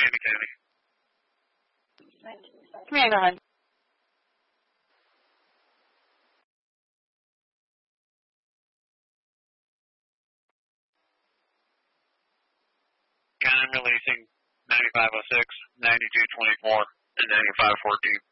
Navy Tammy. Commander Hunt. I'm releasing 9506, 9224, and 9514.